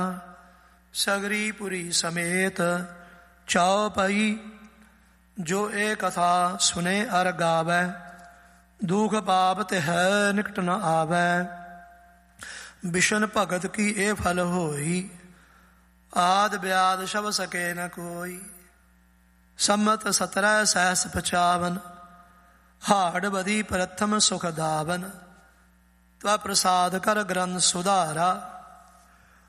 ਸਗਰੀ ਪੁਰੀ ਸਮੇਤ ਚਉਪਈ। ਜੋ ਇਹ ਕਥਾ ਸੁਨੇ ਅਰ ਗਾਵੈ, ਦੁਖ ਪਾਪ ਤਿਹੈ ਨਿਕਟ ਨ ਆਵੈ। ਬਿਸ਼ਨ ਭਗਤ ਕੀ ਇਹ ਫਲ ਹੋਈ, ਆਦ ਬਿਆਦ ਸ਼ਬ ਸਕੇ ਨ ਕੋਈ। ਸੰਮਤ 17 ਸਹਿਸ 55, ਹਾੜ ਬਦੀ ਪ੍ਰਥਮ ਸੁਖ ਦਾਵਨ। ਤਵ ਪ੍ਰਸਾਦ ਕਰ ਗ੍ਰੰਥ ਸੁਧਾਰਾ,